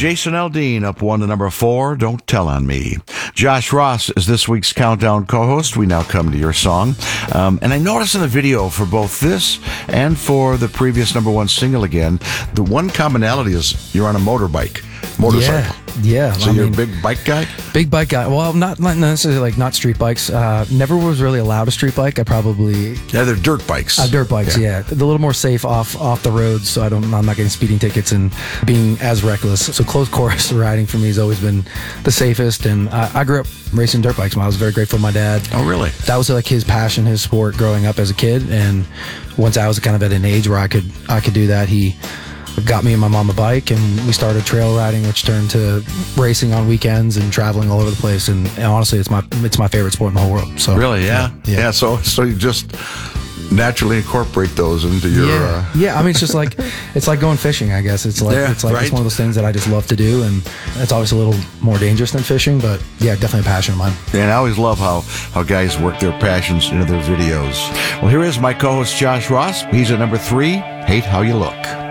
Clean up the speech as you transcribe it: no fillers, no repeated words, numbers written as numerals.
Jason Aldean up 1 to number 4, Don't Tell on Me. Josh Ross is this week's Countdown co-host. We now come to your song. And I noticed in the video for both this and for the previous number 1 single again, the one commonality is you're on a motorcycle. Yeah. So you're a big bike guy? Big bike guy. Well, not necessarily not street bikes. Never was really allowed a street bike. I probably... Yeah, they're dirt bikes. Dirt bikes, yeah. They're a little more safe off the roads, so I'm not getting speeding tickets and being as reckless. So closed course riding for me has always been the safest, and I grew up racing dirt bikes. I was very grateful to my dad. Oh, really? That was like his passion, his sport growing up as a kid, and once I was kind of at an age where I could do that, he got me and my mom a bike, and we started trail riding, which turned to racing on weekends and traveling all over the place. And honestly, it's my favorite sport in the whole world. So really, yeah. So you just naturally incorporate those into your. Yeah. I mean, it's like going fishing. I guess it's like it's one of those things that I just love to do, and it's always a little more dangerous than fishing, but yeah, definitely a passion of mine. And I always love how guys work their passions into their videos. Well, here is my co-host Josh Ross. He's at number 3, Hate How You Look.